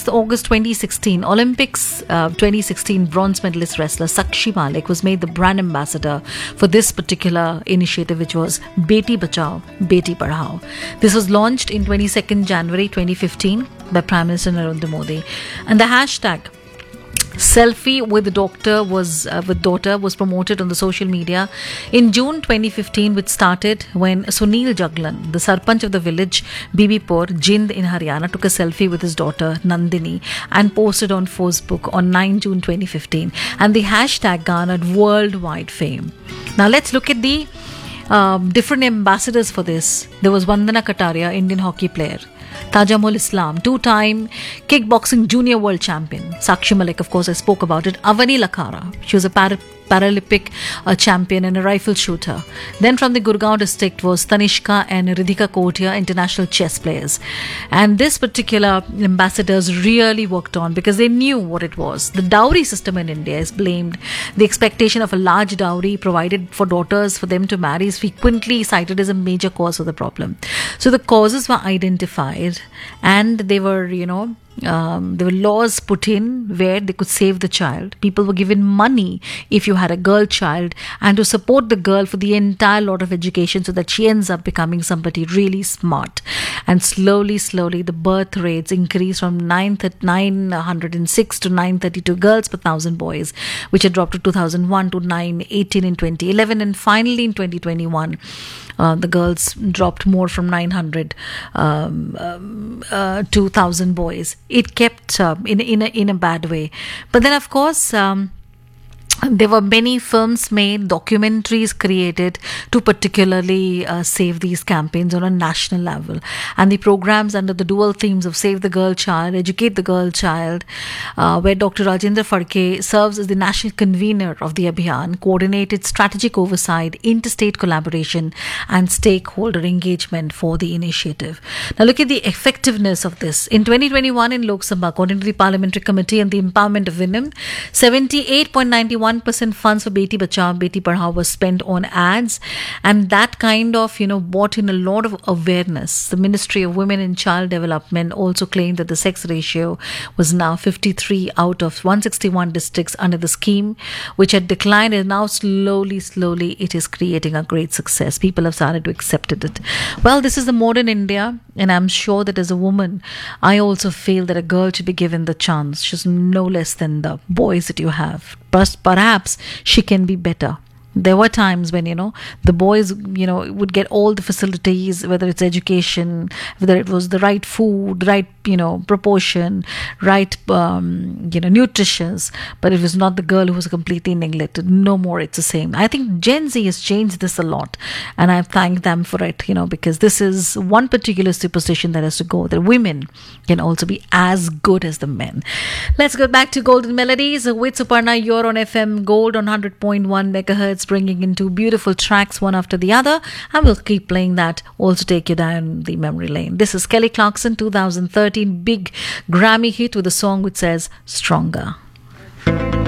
August 2016, Olympics 2016 bronze medalist wrestler Sakshi Malik was made the brand ambassador for this particular initiative, which was Beti Bachao, Beti Padhao. This was launched in 22nd January 2015 by Prime Minister Narendra Modi. And the hashtag selfie with daughter was promoted on the social media in June 2015, which started when Sunil Jaglan, the Sarpanch of the village Bibipur, Jind in Haryana, took a selfie with his daughter Nandini and posted on Facebook on 9 June 2015, and the hashtag garnered worldwide fame. Now let's look at the different ambassadors for this. There was Vandana Kataria, Indian hockey player; Tajamul Islam, two-time kickboxing junior world champion; Sakshi Malik, of course, I spoke about it; Avani Lakhara, she was a Paralympic champion and a rifle shooter. Then from the Gurgaon district was Tanishka and Ridhika Kotia, international chess players. And this particular ambassadors really worked on because they knew what it was. The dowry system in India is blamed. The expectation of a large dowry provided for daughters for them to marry is frequently cited as a major cause of the problem. So the causes were identified, and they were, there were laws put in where they could save the child. People were given money if you had a girl child, and to support the girl for the entire lot of education so that she ends up becoming somebody really smart. And slowly, the birth rates increased from 906 to 932 girls per 1,000 boys, which had dropped to 2001 to 918 in 2011, and finally in 2021 the girls dropped more from 900 to 1,000 boys. It kept in a bad way. But then, of course, there were many films made, documentaries created to particularly save these campaigns on a national level. And the programs under the dual themes of Save the Girl Child, Educate the Girl Child, where Dr. Rajendra Phadke serves as the national convener of the Abhiyan, coordinated strategic oversight, interstate collaboration, and stakeholder engagement for the initiative. Now look at the effectiveness of this. In 2021 in Lok Sabha, according to the Parliamentary Committee on the Empowerment of Women, 78.91% funds for Beti Bachao, Beti Padhao was spent on ads, and that kind of brought in a lot of awareness. The Ministry of Women and Child Development also claimed that the sex ratio was now 53 out of 161 districts under the scheme, which had declined, and now slowly it is creating a great success. People have started to accept it. Well, this is the modern India, and I'm sure that as a woman I also feel that a girl should be given the chance. She's no less than the boys that you have, but perhaps she can be better. There were times when, the boys, would get all the facilities, whether it's education, whether it was the right food, right, proportion, right, nutritious, but it was not the girl who was completely neglected. No more, it's the same. I think Gen Z has changed this a lot, and I thank them for it, because this is one particular superstition that has to go, that women can also be as good as the men. Let's go back to Golden Melodies with Suparna. You're on FM Gold on 100.1 megahertz, bringing in two beautiful tracks one after the other, and we'll keep playing that, also take you down the memory lane. This is Kelly Clarkson, 2013 big Grammy hit with a song which says Stronger.